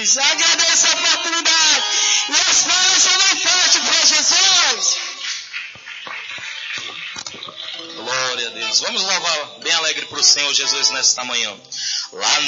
Jesus. Agradeço a oportunidade. E as palmas são bem fortes para Jesus. Glória a Deus. Vamos louvar bem alegre para o Senhor Jesus nesta manhã. Lá